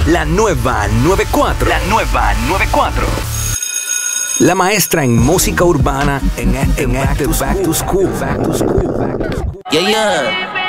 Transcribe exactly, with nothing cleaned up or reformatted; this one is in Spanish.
La nueva noventa y cuatro. La nueva noventa y cuatro. La maestra en música urbana en, en Back to Back to School. Back to School. Yeah, yeah.